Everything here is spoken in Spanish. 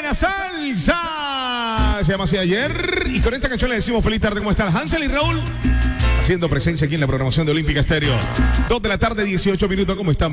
la salsa. Se llama así ayer. Y con esta canción le decimos feliz tarde. ¿Cómo están Hansel y Raúl? Haciendo presencia aquí en la programación de Olímpica Estéreo. 2 de la tarde, 18 minutos. ¿Cómo están?